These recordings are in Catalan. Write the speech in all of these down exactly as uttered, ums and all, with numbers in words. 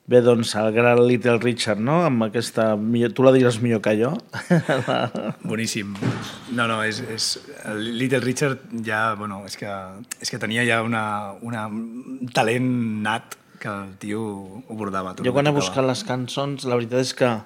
Bé, doncs, el gran Little Richard, no? Amb aquesta... Tu la diràs millor que jo. Boníssim. No, no, és, és... El Little Richard ja, bueno, és que, és que tenia ja una, una, un talent nat que el tio ho bordava. Jo quan he buscat les cançons, la veritat és que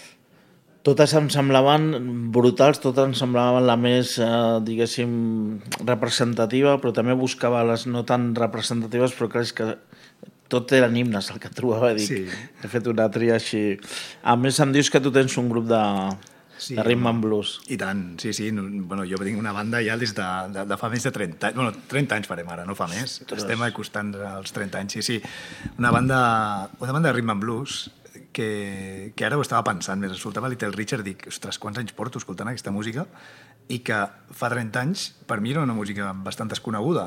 totes em semblaven brutals, totes em semblaven la més, eh, diguéssim, representativa, però també buscava les no tan representatives, però clar, és que tot eren himnes el que trobava, dic. Sí. He fet una tria així. A més, em dius que tu tens un grup de, sí, de rhythm and blues. I tant, sí, sí. Bueno, jo tinc una banda ja des de, de, de fa més de trenta anys. Bueno, trenta anys farem ara, no fa més. Ostres. Estem acostant als trenta anys, sí, sí. Una banda, una banda de rhythm and blues que, que ara ho estava pensant, més escoltava Little Richard, dic, ostres, quants anys porto escoltant aquesta música, i que fa trenta anys per mi era una música bastant desconeguda.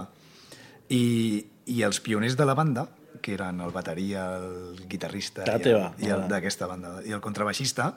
I, i els pioners de la banda, que eren el bateria, el guitarrista la i el, i el d'aquesta banda, i el contrabaixista,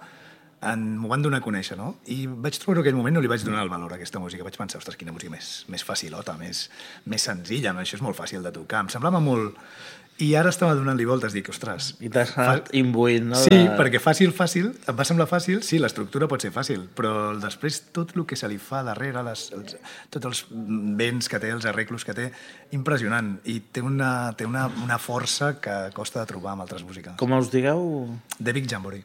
m'ho van donar a conèixer, no? I vaig trobar que en aquell moment no li vaig donar el valor a aquesta música. Vaig pensar, ostres, quina música més, més facilota, més, més senzilla, no? Això és molt fàcil de tocar. Em semblava molt... I ara estava donant-li voltes, dic, ostres... I t'has anat fa... imbuint, no? Sí, de... perquè fàcil, fàcil, em va semblar fàcil, sí, l'estructura pot ser fàcil, però després tot el que se li fa darrere, les, els, tots els vents que té, els arreglos que té, impressionant. I té una, té una, una força que costa de trobar amb altres músiques. Com us digueu? David Jamboree.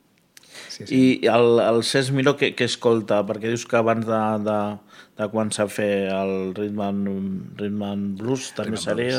Sí, sí. I el, el Cesc Miró, què, què escolta? Perquè dius que abans de, de, de començar a fer el Rhythm and, Rhythm and Blues també seria...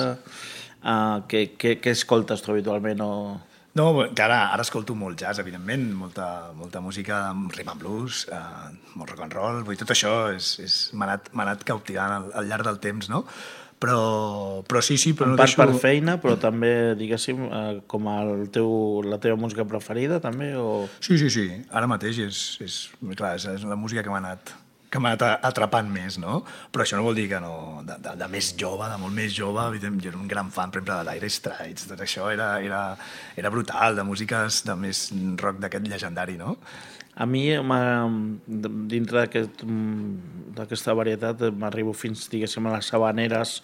Uh, què, què, què escoltes tu habitualment? O... No, que ara, ara escolto molt jazz, evidentment, molta, molta música, rhythm and blues, uh, molt rock and roll, vull dir, tot això és, és, m'ha anat, m'ha anat cautivant al, al llarg del temps, no? Però, però sí, sí, però en no part deixo... per feina, però també, diguéssim, uh, com el teu, la teva música preferida, també? O... Sí, sí, sí, ara mateix és, és, clar, és, és la música que m'ha anat... que m'ha anat atrapant més, no? Però això no vol dir que no... De, de, de més jove, de molt més jove, jo era un gran fan, per exemple, de l'Aire Straits, tot això era, era, era brutal, de músiques de més rock d'aquest llegendari, no? A mi, dintre d'aquest, d'aquesta varietat, m'arribo fins, diguéssim, a les Havaneres,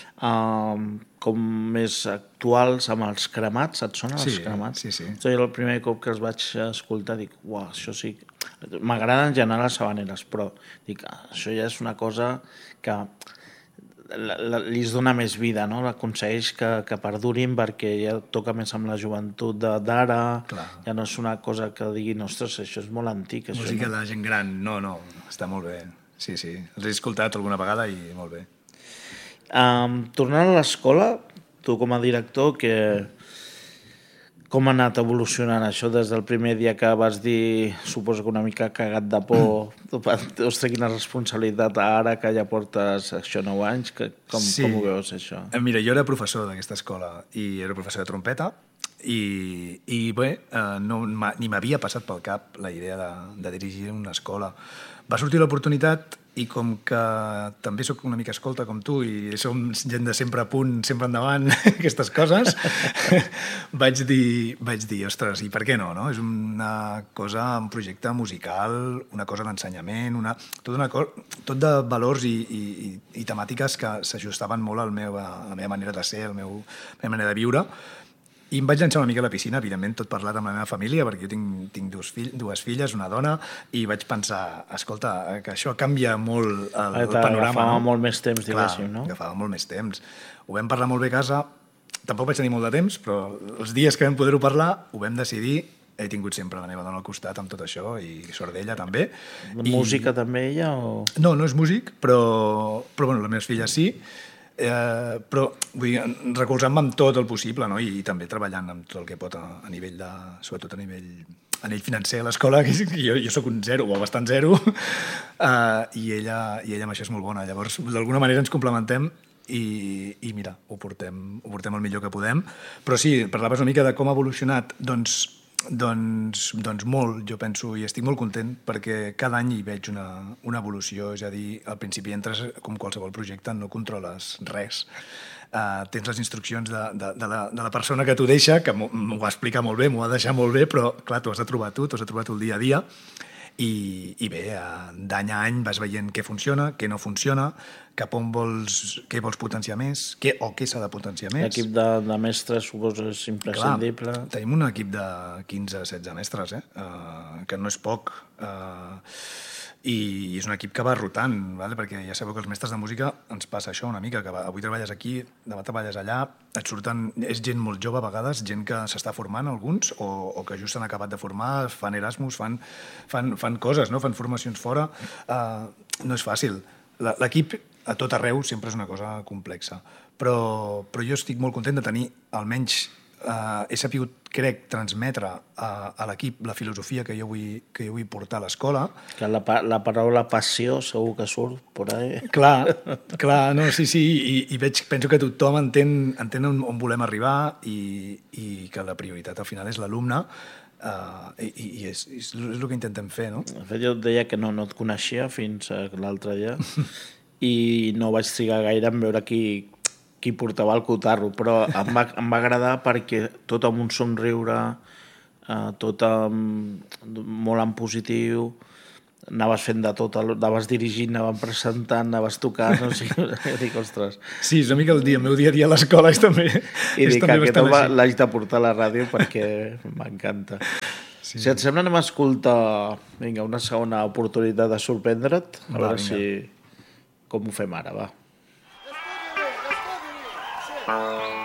um, com més actuals, amb els Cremats, et sona, sí, els Cremats? Sí, sí. Jo el primer cop que els vaig escoltar dic, uau, això sí... M'agraden en general les Havaneres, però dic, això ja és una cosa que la, la, li es dona més vida, no? Aconsegueix que, que perdurin perquè ja toca més amb la joventut d'ara, ja no és una cosa que diguin, ostres, això és molt antic. Això música no? de gent gran, no, no, està molt bé. Sí, sí, els he escoltat alguna vegada i molt bé. Um, tornant a l'escola, tu com a director, que... com ha anat evolucionant això des del primer dia que vas dir, suposo que una mica cagat de por, ostres, quina responsabilitat ara que ja portes això nou anys, que, com, sí. com ho veus això? Mira, jo era professor d'aquesta escola i era professor de trompeta i, i bé, no, ni m'havia passat pel cap la idea de, de dirigir una escola. Va sortir l'oportunitat i com que també sóc una mica escolta com tu i som gent de sempre a punt, sempre endavant, aquestes coses, vaig dir, vaig dir, ostres, i per què no, no? És una cosa, un projecte musical, una cosa d'ensenyament, una, tot, una co tot de valors i, i, i temàtiques que s'ajustaven molt al meu, a la meva manera de ser, a la meva manera de viure. I em vaig llançar una mica a la piscina, evidentment tot parlat amb la meva família, perquè jo tinc, tinc dues, fill, dues filles, una dona, i vaig pensar, escolta, que això canvia molt el, el panorama. Agafava no? molt més temps, diguéssim, no? Agafava molt més temps. Ho vam parlar molt bé a casa, tampoc vaig tenir molt de temps, però els dies que vam poder-ho parlar ho vam decidir. He tingut sempre la meva dona al costat amb tot això, i sort d'ella també. Música I... també ella? O... No, no és músic, però, però bueno, les meves filles sí. Eh, però vull dir, recolzant-me amb tot el possible, no? I, i també treballant amb tot el que pot a, a nivell de, sobretot a nivell, a nivell financer a l'escola, que jo, jo sóc un zero o bastant zero, eh, i, ella, i ella amb això és molt bona. Llavors, d'alguna manera ens complementem i, i mira, ho portem, ho portem el millor que podem. Però sí, parlaves una mica de com ha evolucionat, doncs Doncs, doncs molt, jo penso, i estic molt content perquè cada any hi veig una, una evolució, és a dir, al principi entres com qualsevol projecte, no controles res. Uh, tens les instruccions de, de, de, la, de la persona que t'ho deixa, que m'ho va explicar molt bé, m'ho va deixar molt bé, però clar, t'ho has de trobar tu, t'ho has de trobar tu el dia a dia, i, i bé, uh, d'any a any vas veient què funciona, què no funciona, cap on vols, què vols potenciar més, què, o què s'ha de potenciar més. L'equip de, de mestres, suposo, és imprescindible. Clar, tenim un equip de quinze setze mestres, eh? Uh, que no és poc. Uh, i és un equip que va rotant, vale? Perquè ja sabeu que els mestres de música ens passa això una mica, que avui treballes aquí, demà treballes allà, et surten, és gent molt jove a vegades, gent que s'està formant alguns, o, o que just s'han acabat de formar, fan Erasmus, fan, fan, fan coses, no? Fan formacions fora. Uh, no és fàcil. L'equip a tot arreu sempre és una cosa complexa, però, però jo estic molt content de tenir almenys Uh, he sapigut, crec, transmetre a, a l'equip la filosofia que jo vull, que jo vull portar a l'escola. Que la, la paraula passió segur que surt por ahí. Clar, clar, no, sí, sí, i, i veig, penso que tothom entén, entén on, on volem arribar i, i que la prioritat al final és l'alumne, uh, i, i és, és, és el que intentem fer, no? De fet, jo et deia que no, no et coneixia fins l'altre dia i no vaig trigar gaire en veure qui qui portava el cotarro, però em va, em va agradar perquè tot amb un somriure, eh, tot amb, molt en positiu, anaves fent de tot, anaves dirigint, anaves presentant, anaves tocant, no sé, dic, ostres. Sí, és una mica el dia, el meu dia a dia a l'escola és també I dic que aquest home l'haig de portar a la ràdio perquè m'encanta. Sí. Si et sembla, anem a escoltar, vinga, una segona oportunitat de sorprendre't, a veure si com ho fem ara, va. Thank you.